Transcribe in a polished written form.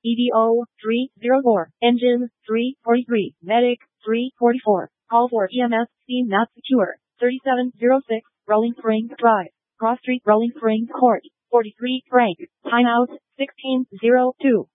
EDO 304. Engine 343. Medic 344. Call for EMS. Scene not secure. 3706. Rolling Spring Drive. Cross Street Rolling Spring Court. 43 Frank. Timeout 1602.